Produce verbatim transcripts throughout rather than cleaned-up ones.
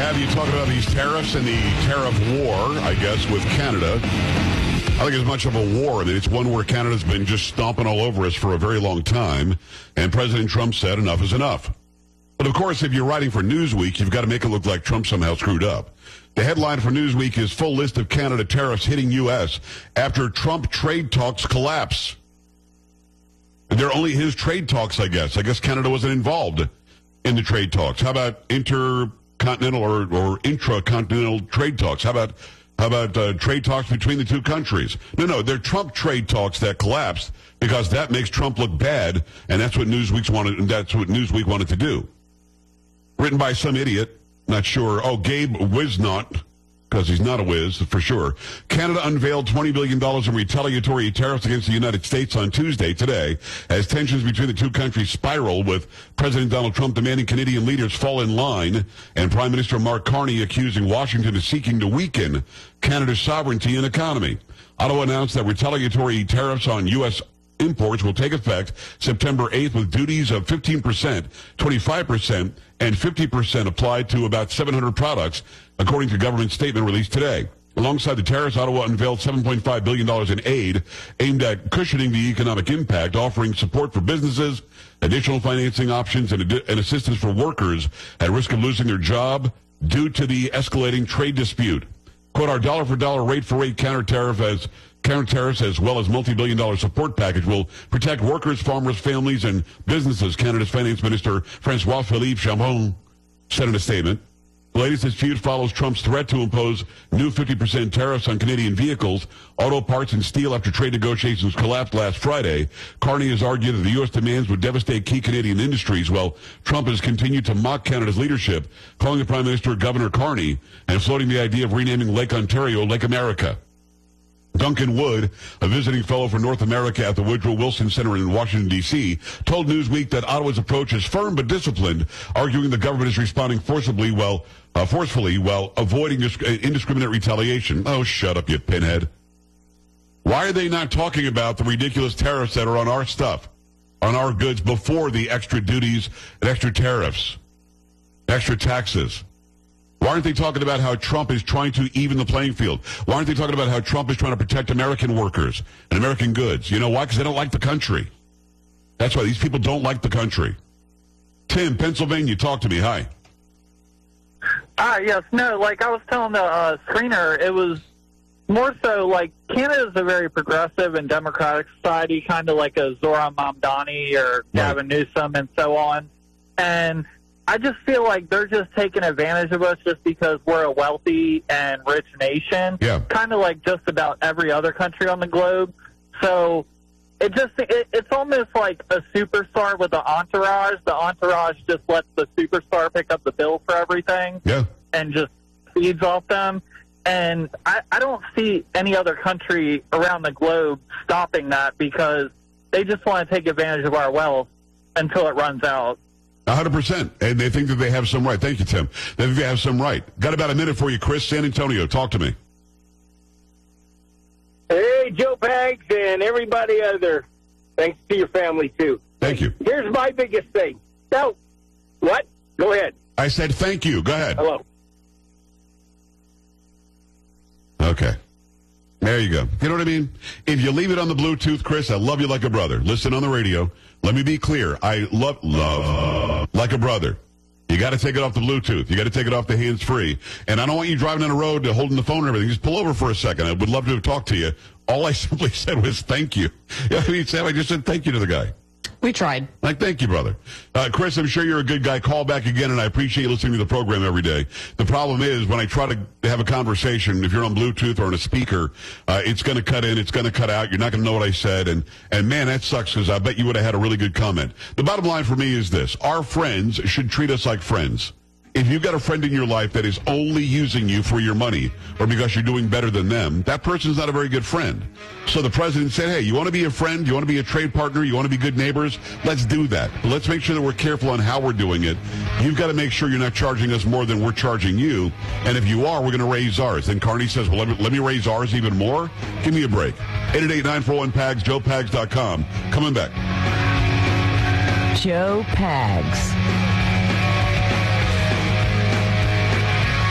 have you talking about these tariffs and the tariff war, I guess, with Canada. I think it's much of a war. I mean, it's one where Canada's been just stomping all over us for a very long time, and President Trump said enough is enough. But, of course, if you're writing for Newsweek, you've got to make it look like Trump somehow screwed up. The headline for Newsweek is full list of Canada tariffs hitting U S after Trump trade talks collapse. They're only his trade talks, I guess. I guess Canada wasn't involved in the trade talks. How about intercontinental or, or intracontinental trade talks? How about how about uh, trade talks between the two countries? No, no, they're Trump trade talks that collapsed because that makes Trump look bad, and that's what Newsweek wanted. And that's what Newsweek wanted to do. Written by some idiot, not sure. Oh, Gabe Wiznot, because he's not a whiz for sure. Canada unveiled twenty billion dollars in retaliatory tariffs against the United States on Tuesday, today, as tensions between the two countries spiral, with President Donald Trump demanding Canadian leaders fall in line, and Prime Minister Mark Carney accusing Washington of seeking to weaken Canada's sovereignty and economy. Ottawa announced that retaliatory tariffs on U S imports will take effect September eighth, with duties of fifteen percent, twenty-five percent, and fifty percent applied to about seven hundred products, according to a government statement released today. Alongside the tariffs, Ottawa unveiled seven point five billion dollars in aid aimed at cushioning the economic impact, offering support for businesses, additional financing options, and, ad- and assistance for workers at risk of losing their job due to the escalating trade dispute. Quote, our dollar-for-dollar, rate-for-rate counter-tariff as counter-tariffs as well as multi-billion dollar support package will protect workers, farmers, families, and businesses, Canada's Finance Minister François-Philippe Champagne said in a statement. The latest dispute follows Trump's threat to impose new fifty percent tariffs on Canadian vehicles, auto parts, and steel after trade negotiations collapsed last Friday. Carney has argued that the U S demands would devastate key Canadian industries, while Trump has continued to mock Canada's leadership, calling the Prime Minister Governor Carney and floating the idea of renaming Lake Ontario Lake America. Duncan Wood, a visiting fellow for North America at the Woodrow Wilson Center in Washington, D C, told Newsweek that Ottawa's approach is firm but disciplined, arguing the government is responding forcibly while, uh, forcefully while avoiding dis- indiscriminate retaliation. Oh, shut up, you pinhead. Why are they not talking about the ridiculous tariffs that are on our stuff, on our goods, before the extra duties and extra tariffs, extra taxes? Why aren't they talking about how Trump is trying to even the playing field? Why aren't they talking about how Trump is trying to protect American workers and American goods? You know why? Because they don't like the country. That's why these people don't like the country. Tim, Pennsylvania, talk to me. Hi. Ah, yes. No, like I was telling the uh, screener, it was more so like Canada is a very progressive and democratic society, kind of like a Zohran Mamdani or Gavin Newsom and so on. And I just feel like they're just taking advantage of us just because we're a wealthy and rich nation, yeah. kind of like just about every other country on the globe. So it just it, it's almost like a superstar with an entourage. The entourage just lets the superstar pick up the bill for everything yeah. and just feeds off them. And I, I don't see any other country around the globe stopping that because they just want to take advantage of our wealth until it runs out. one hundred percent. And they think that they have some right. Thank you, Tim. They think they have some right. Got about a minute for you, Chris. San Antonio, talk to me. Hey, Joe Pags and everybody other. Thanks to your family, too. Thank you. Here's my biggest thing. No. What? Go ahead. I said thank you. Go ahead. Hello. Okay. There you go. You know what I mean? If you leave it on the Bluetooth, Chris, I love you like a brother. Listen on the radio. Let me be clear. I love, love like a brother. You got to take it off the Bluetooth. You got to take it off the hands-free. And I don't want you driving down the road holding the phone and everything. Just pull over for a second. I would love to talk to you. All I simply said was thank you. I mean, Sam, I just said thank you to the guy. We tried. Like, thank you, brother. Uh, Chris, I'm sure you're a good guy. Call back again, and I appreciate you listening to the program every day. The problem is when I try to have a conversation, if you're on Bluetooth or on a speaker, uh, it's going to cut in, it's going to cut out. You're not going to know what I said. And, and man, that sucks because I bet you would have had a really good comment. The bottom line for me is this. Our friends should treat us like friends. If you've got a friend in your life that is only using you for your money or because you're doing better than them, that person's not a very good friend. So the president said, hey, you want to be a friend? You want to be a trade partner? You want to be good neighbors? Let's do that. But let's make sure that we're careful on how we're doing it. You've got to make sure you're not charging us more than we're charging you. And if you are, we're going to raise ours. Then Carney says, well, let me, let me raise ours even more. Give me a break. eight eight eight, nine four one, P A G S, joe pags dot com. Coming back. Joe Pags.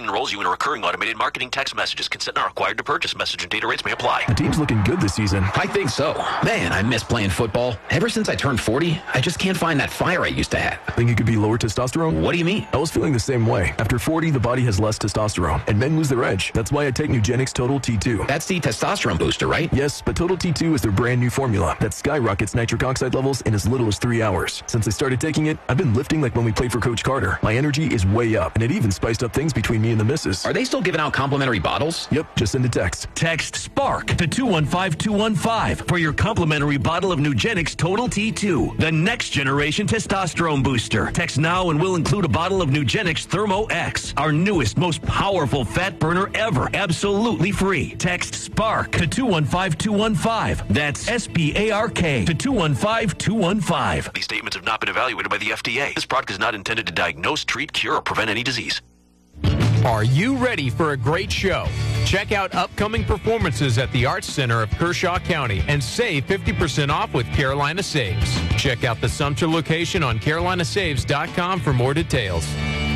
campaign enrolls you in a recurring automated marketing text messages. Consent not required to purchase. Message and data rates may apply. The team's looking good this season. I think so. Man, I miss playing football. Ever since I turned forty, I just can't find that fire I used to have. Think it could be lower testosterone? What do you mean? I was feeling the same way. After forty, the body has less testosterone, and men lose their edge. That's why I take Nugenix Total T two. That's the testosterone booster, right? Yes, but Total T two is their brand new formula that skyrockets nitric oxide levels in as little as three hours. Since I started taking it, I've been lifting like when we played for Coach Carter. My energy is way up, and it even spiced up things between me and the missus. Are they still giving out complimentary bottles? Yep, just send a text. Text SPARK to two one five two one five for your complimentary bottle of Nugenix Total T two, the next generation testosterone booster. Text now and we'll include a bottle of Nugenix Thermo X, our newest, most powerful fat burner ever, absolutely free. Text SPARK to two one five two one five. That's S P A R K to two one five two one five. These statements have not been evaluated by the F D A. This product is not intended to diagnose, treat, cure, or prevent any disease. Are you ready for a great show? Check out upcoming performances at the Arts Center of Kershaw County and save fifty percent off with Carolina Saves. Check out the Sumter location on carolina saves dot com for more details.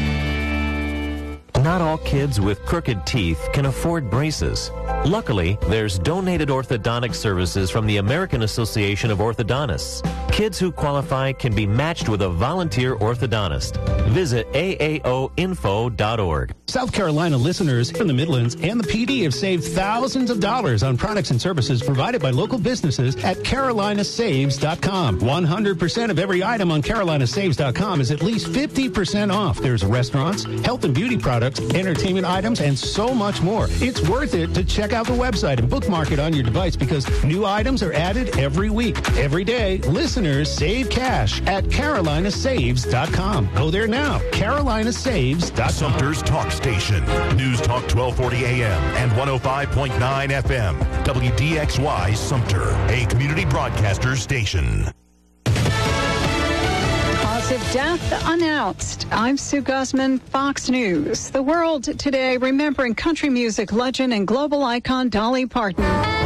Not all kids with crooked teeth can afford braces. Luckily, there's donated orthodontic services from the American Association of Orthodontists. Kids who qualify can be matched with a volunteer orthodontist. Visit A A O info dot org. South Carolina listeners from the Midlands and the P D have saved thousands of dollars on products and services provided by local businesses at carolina saves dot com. one hundred percent of every item on carolina saves dot com is at least fifty percent off. There's restaurants, health and beauty products, entertainment items, and so much more. It's worth it to check out the website and bookmark it on your device because new items are added every week. Every day, listeners save cash at carolina saves dot com. Go there now, carolina saves dot com. Sumter's Talk Station. News Talk twelve forty A M and one oh five point nine F M. W D X Y Sumter, a community broadcaster station. Cause of death announced. I'm Sue Guzman, Fox News. The world today remembering country music legend and global icon Dolly Parton.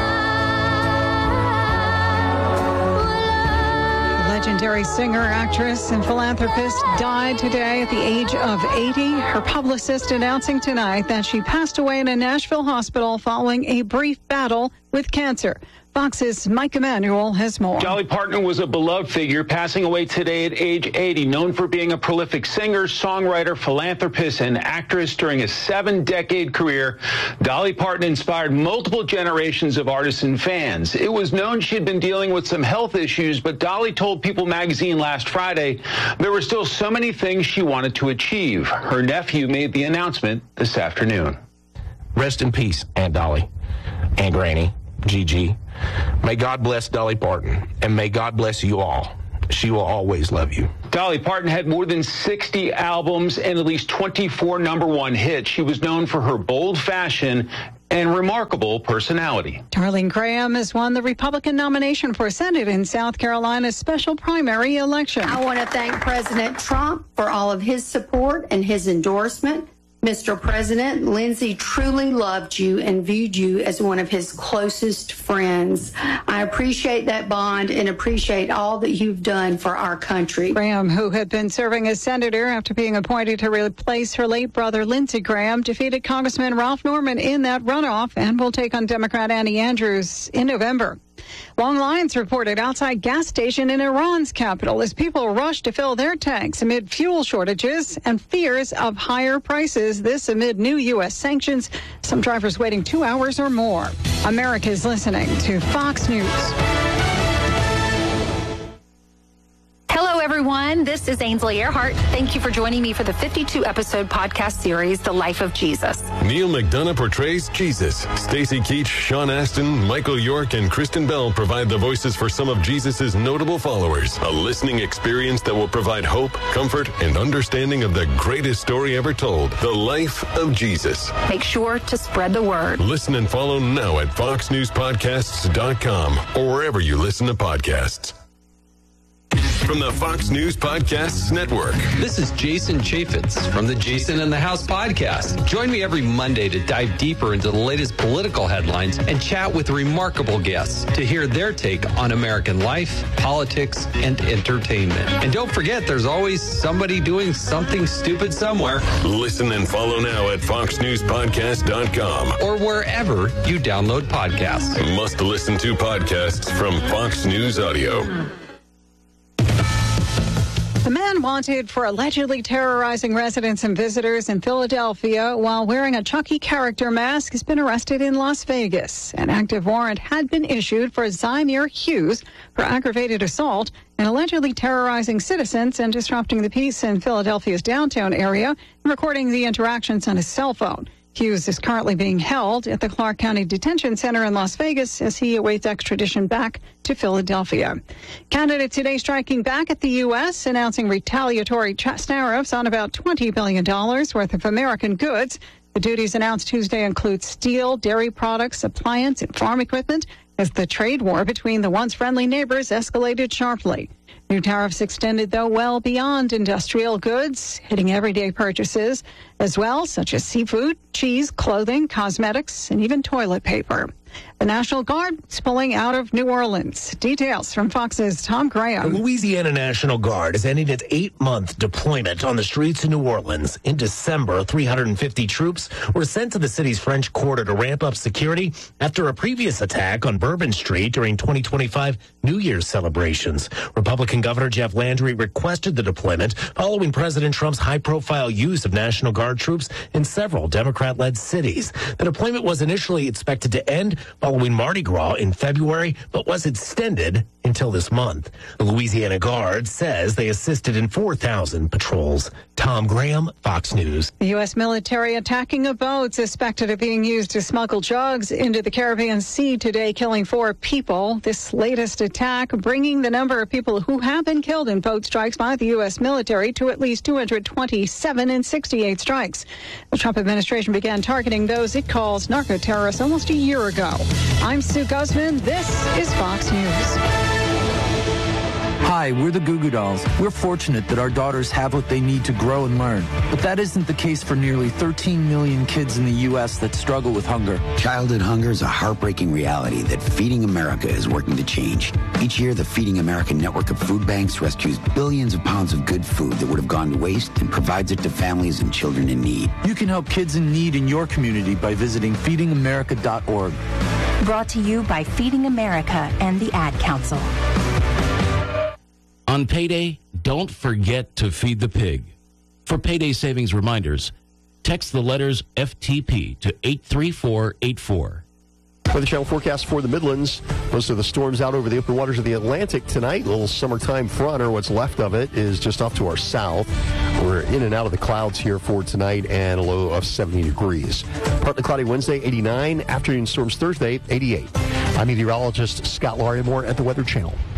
Legendary singer, actress, and philanthropist died today at the age of eighty. Her publicist announcing tonight that she passed away in a Nashville hospital following a brief battle with cancer. Fox's Mike Emanuel has more. Dolly Parton was a beloved figure, passing away today at age eighty, known for being a prolific singer, songwriter, philanthropist, and actress during a seven-decade career. Dolly Parton inspired multiple generations of artists and fans. It was known she had been dealing with some health issues, but Dolly told People magazine last Friday there were still so many things she wanted to achieve. Her nephew made the announcement this afternoon. Rest in peace, Aunt Dolly, Aunt Granny, Gigi. May God bless Dolly Parton, and may God bless you all. She will always love you. Dolly Parton had more than sixty albums and at least twenty-four number one hits. She was known for her bold fashion and remarkable personality. Darlene Graham has won the Republican nomination for Senate in South Carolina's special primary election. I want to thank President Trump for all of his support and his endorsement. Mister President, Lindsay truly loved you and viewed you as one of his closest friends. I appreciate that bond and appreciate all that you've done for our country. Graham, who had been serving as senator after being appointed to replace her late brother Lindsey Graham, defeated Congressman Ralph Norman in that runoff and will take on Democrat Annie Andrews in November. Long lines reported outside gas station in Iran's capital as people rush to fill their tanks amid fuel shortages and fears of higher prices. This amid new U S sanctions. Some drivers waiting two hours or more. America is listening to Fox News. Hello, everyone. This is Ainsley Earhart. Thank you for joining me for the fifty-two episode podcast series, The Life of Jesus. Neil McDonough portrays Jesus. Stacy Keach, Sean Astin, Michael York, and Kristen Bell provide the voices for some of Jesus' notable followers. A listening experience that will provide hope, comfort, and understanding of the greatest story ever told, The Life of Jesus. Make sure to spread the word. Listen and follow now at fox news podcasts dot com or wherever you listen to podcasts. from the Fox News Podcasts Network. This is Jason Chaffetz from the Jason in the House podcast. Join me every Monday to dive deeper into the latest political headlines and chat with remarkable guests to hear their take on American life, politics, and entertainment. And don't forget, there's always somebody doing something stupid somewhere. Listen and follow now at fox news podcast dot com or wherever you download podcasts. Must listen to podcasts from Fox News Audio. The man wanted for allegedly terrorizing residents and visitors in Philadelphia while wearing a Chucky character mask has been arrested in Las Vegas. An active warrant had been issued for Zymir Hughes for aggravated assault and allegedly terrorizing citizens and disrupting the peace in Philadelphia's downtown area and recording the interactions on his cell phone. Hughes is currently being held at the Clark County Detention Center in Las Vegas as he awaits extradition back to Philadelphia. Canada today striking back at the U S, announcing retaliatory tariffs on about twenty billion dollars worth of American goods. The duties announced Tuesday include steel, dairy products, appliance, and farm equipment as the trade war between the once friendly neighbors escalated sharply. New tariffs extended, though, well beyond industrial goods, hitting everyday purchases as well, such as seafood, cheese, clothing, cosmetics, and even toilet paper. The National Guard is pulling out of New Orleans. Details from Fox's Tom Graham. The Louisiana National Guard is ending its eight-month deployment on the streets of New Orleans. In December, three hundred fifty troops were sent to the city's French Quarter to ramp up security after a previous attack on Bourbon Street during twenty twenty-five New Year's celebrations. Republican Governor Jeff Landry requested the deployment following President Trump's high-profile use of National Guard troops in several Democrat-led cities. The deployment was initially expected to end following Mardi Gras in February, but was extended until this month. The Louisiana Guard says they assisted in four thousand patrols. Tom Graham, Fox News. The U S military attacking a boat suspected of being used to smuggle drugs into the Caribbean Sea today, killing four people. This latest attack bringing the number of people who have been killed in boat strikes by the U S military to at least two hundred twenty-seven in sixty-eight strikes. The Trump administration began targeting those it calls narco-terrorists almost a year ago. I'm Sue Guzman. This is Fox News. Hi, we're the Goo Goo Dolls. We're fortunate that our daughters have what they need to grow and learn. But that isn't the case for nearly thirteen million kids in the U S that struggle with hunger. Childhood hunger is a heartbreaking reality that Feeding America is working to change. Each year, the Feeding America network of food banks rescues billions of pounds of good food that would have gone to waste and provides it to families and children in need. You can help kids in need in your community by visiting feeding america dot org. Brought to you by Feeding America and the Ad Council. On payday, don't forget to feed the pig. For payday savings reminders, text the letters F T P to eight three four eight four. Weather Channel forecast for the Midlands. Most of the storms out over the open waters of the Atlantic tonight. A little summertime front, or what's left of it, is just off to our south. We're in and out of the clouds here for tonight, and a low of seventy degrees. Partly cloudy Wednesday, eighty-nine. Afternoon storms Thursday, eighty-eight. I'm meteorologist Scott Larimore at the Weather Channel.